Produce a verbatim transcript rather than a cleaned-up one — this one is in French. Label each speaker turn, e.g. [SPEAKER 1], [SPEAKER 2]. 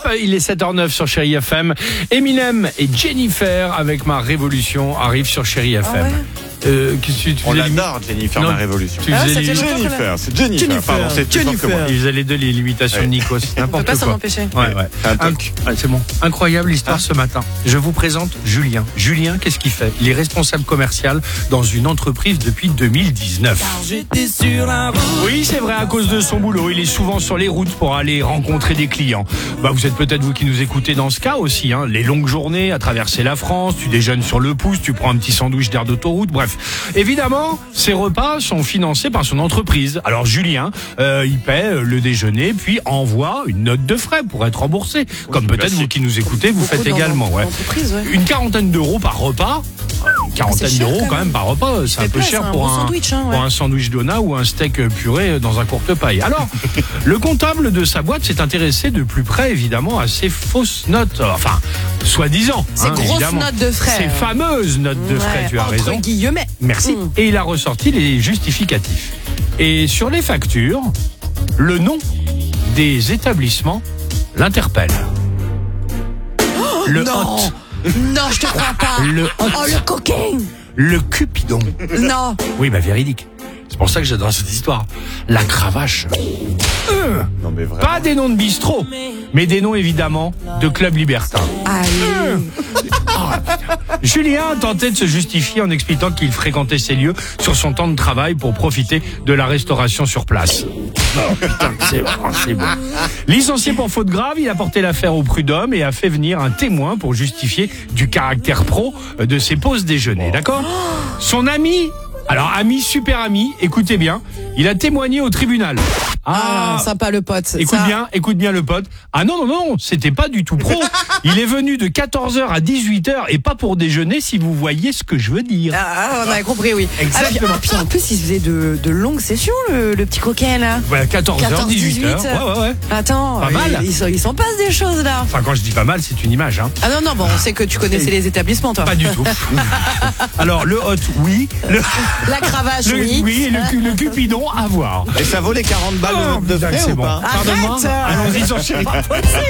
[SPEAKER 1] Il est sept heures zéro neuf sur Chérie F M. Eminem et Jennifer avec Ma Révolution arrivent sur Chérie F M. Ah ouais. Euh, tu, tu
[SPEAKER 2] On
[SPEAKER 1] faisais
[SPEAKER 2] l'adore, Jennifer,
[SPEAKER 1] non,
[SPEAKER 2] Ma Révolution.
[SPEAKER 1] Tu
[SPEAKER 3] ah,
[SPEAKER 1] faisais les...
[SPEAKER 2] Jennifer, c'est Jennifer.
[SPEAKER 1] Jennifer.
[SPEAKER 2] Pardon, c'est plus fort que moi.
[SPEAKER 1] Ils faisaient les deux les limitations
[SPEAKER 2] ouais.
[SPEAKER 1] de Nico, c'est n'importe quoi.
[SPEAKER 3] On peut pas s'en empêcher.
[SPEAKER 1] Ouais, ouais.
[SPEAKER 2] Inc-
[SPEAKER 1] ah, c'est bon. Incroyable histoire ah. ce matin. Je vous présente Julien. Julien, qu'est-ce qu'il fait? Il est responsable commercial dans une entreprise depuis deux mille dix-neuf. Oui, c'est vrai, à cause de son boulot, il est souvent sur les routes pour aller rencontrer des clients. Bah, vous êtes peut-être vous qui nous écoutez dans ce cas aussi, hein. Les longues journées à traverser la France, tu déjeunes sur le pouce, tu prends un petit sandwich d'air d'autoroute, bref. Évidemment, ces repas sont financés par son entreprise. Alors Julien, euh, il paie le déjeuner, puis envoie une note de frais pour être remboursé. Oui, comme peut-être vous qui nous écoutez, vous faites également. Ouais.
[SPEAKER 3] Ouais.
[SPEAKER 1] Une quarantaine d'euros par repas. Une quarantaine
[SPEAKER 3] cher,
[SPEAKER 1] d'euros
[SPEAKER 3] quand
[SPEAKER 1] quand même par repas, c'est un peu cher
[SPEAKER 3] un
[SPEAKER 1] pour,
[SPEAKER 3] bon
[SPEAKER 1] un,
[SPEAKER 3] sandwich, hein, ouais.
[SPEAKER 1] pour un sandwich dona ou un steak puré dans un courte-paille. Alors, le comptable de sa boîte s'est intéressé de plus près évidemment à ces fausses notes, enfin, soi-disant.
[SPEAKER 3] Ces
[SPEAKER 1] hein,
[SPEAKER 3] grosses
[SPEAKER 1] évidemment.
[SPEAKER 3] notes de frais.
[SPEAKER 1] Ces fameuses notes de frais,
[SPEAKER 3] ouais,
[SPEAKER 1] tu as
[SPEAKER 3] entre
[SPEAKER 1] raison.
[SPEAKER 3] Guillemets.
[SPEAKER 1] Merci. Mmh. Et il a ressorti les justificatifs. Et sur les factures, le nom des établissements l'interpelle.
[SPEAKER 3] Oh,
[SPEAKER 1] le
[SPEAKER 3] non.
[SPEAKER 1] hot.
[SPEAKER 3] Non, je te crois pas.
[SPEAKER 1] Le hot.
[SPEAKER 3] Oh, le cocaine.
[SPEAKER 1] Le Cupidon.
[SPEAKER 3] Non.
[SPEAKER 1] Oui, bah véridique. C'est pour ça que j'adore cette histoire. La cravache. Euh,
[SPEAKER 2] non, mais vraiment.
[SPEAKER 1] Pas des noms de bistrot, mais des noms évidemment de clubs libertins.
[SPEAKER 3] Allez.
[SPEAKER 1] Euh. Oh, Julien tentait de se justifier en expliquant qu'il fréquentait ces lieux sur son temps de travail pour profiter de la restauration sur place. Oh, putain, c'est bon, c'est bon. Licencié pour faute grave, il a porté l'affaire au prud'homme et a fait venir un témoin pour justifier du caractère pro de ses pauses déjeuner. D'accord ? Son ami, alors ami, super ami, écoutez bien, il a témoigné au tribunal.
[SPEAKER 3] Ah, ah sympa le pote.
[SPEAKER 1] Écoute
[SPEAKER 3] ça...
[SPEAKER 1] bien, écoute bien le pote. Ah non, non, non, c'était pas du tout pro. Il est venu de quatorze heures à dix-huit heures et pas pour déjeuner, si vous voyez ce que je veux dire.
[SPEAKER 3] Ah, on a compris, oui.
[SPEAKER 1] Exactement.
[SPEAKER 3] Ah, puis, puis en plus, il faisait de, de longues sessions, le, le petit coquin, là.
[SPEAKER 1] Ouais, quatorze heures, dix-huit heures. Ouais, ouais, ouais.
[SPEAKER 3] Attends,
[SPEAKER 1] pas mal.
[SPEAKER 3] Il, il, il s'en passe des choses, là.
[SPEAKER 1] Enfin, quand je dis pas mal, c'est une image, hein.
[SPEAKER 3] Ah non, non, bon, on sait que tu connaissais les établissements, toi.
[SPEAKER 1] Pas du tout. Alors, le hot, oui. Le...
[SPEAKER 3] La cravache,
[SPEAKER 1] le,
[SPEAKER 3] oui.
[SPEAKER 1] Oui, et le, le Cupidon, à voir.
[SPEAKER 2] Et ça vaut les quarante balles de note de frais ou pas?
[SPEAKER 1] Pardonne-moi. Allons-y sur Chérie.